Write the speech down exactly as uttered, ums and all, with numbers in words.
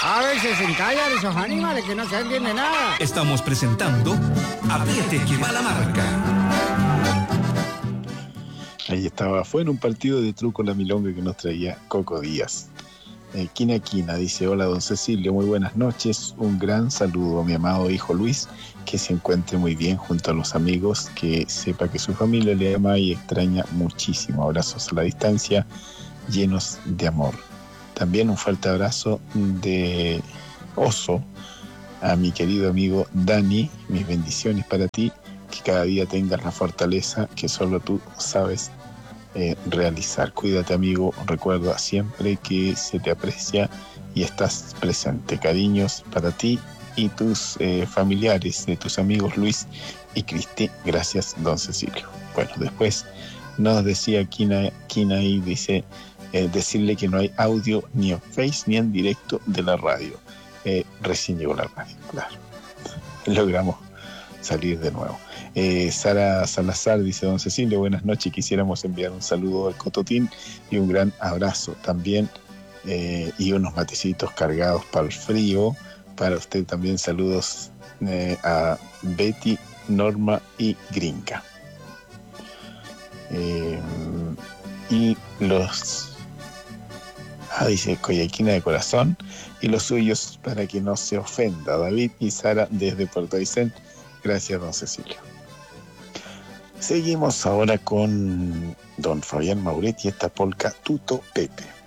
A veces se encallan esos animales que no se entiende nada. Estamos presentando Apriete que va la marca. Ahí estaba, fue en un partido de truco la milonga que nos traía Coco Díaz. Eh, Quina Quina dice: hola don Cecilio, muy buenas noches, un gran saludo a mi amado hijo Luis, que se encuentre muy bien junto a los amigos, que sepa que su familia le ama y extraña muchísimo. Abrazos a la distancia, llenos de amor. También un fuerte abrazo de oso a mi querido amigo Dani, mis bendiciones para ti, que cada día tengas la fortaleza que solo tú sabes Eh, realizar. Cuídate, amigo, recuerda siempre que se te aprecia y estás presente. Cariños para ti y tus eh, familiares, de tus amigos Luis y Cristi. Gracias, don Cecilio. Bueno, después nos decía Kina, Kina y dice eh, decirle que no hay audio ni en Face ni en directo de la radio. Eh, recién llegó la radio, claro. Logramos salir de nuevo. Eh, Sara Salazar dice: don Cecilio, buenas noches, quisiéramos enviar un saludo al Cototín y un gran abrazo también, eh, y unos matecitos cargados para el frío para usted también. Saludos eh, a Betty, Norma y Gringa, eh, y los ah, dice Coyaquina de corazón, y los suyos para que no se ofenda. David y Sara desde Puerto Aysén. Gracias, don Cecilio. Seguimos ahora con don Fabián Mauretti, esta polca Tuto Pepe.